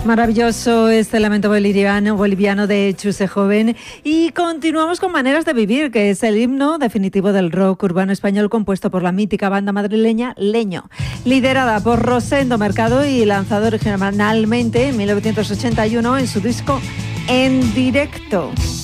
Maravilloso este lamento boliviano de Chuse Joven. Y continuamos con Maneras de Vivir, que es el himno definitivo del rock urbano español, compuesto por la mítica banda madrileña Leño, liderada por Rosendo Mercado y lanzado originalmente en 1981 en su disco En Directo.